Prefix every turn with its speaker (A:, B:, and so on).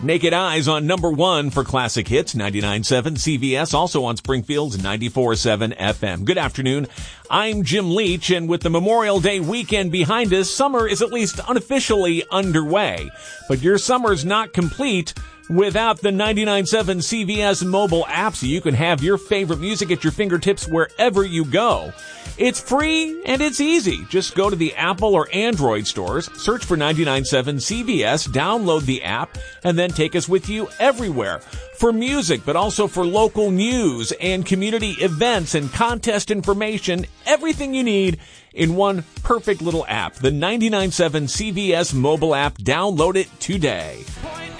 A: Naked Eyes on number 1 for classic hits, 99.7 CVS, also on Springfield's 94.7 FM. Good afternoon. I'm Jim Leach, and with the Memorial Day weekend behind us, summer is at least unofficially underway. But your summer's not complete without the 99.7 CVS mobile app, so you can have your favorite music at your fingertips wherever you go. It's free and it's easy. Just go to the Apple or Android stores, search for 99.7 CVS, download the app, and then take us with you everywhere. For music, but also for local news and community events and contest information, everything you need in one perfect little app. The 99.7 CVS mobile app. Download it today.